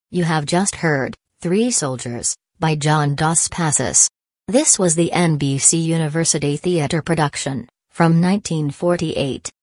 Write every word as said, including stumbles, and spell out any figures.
You have just heard Three Soldiers by John Dos Passos. This was the N B C University Theatre production from nineteen forty-eight.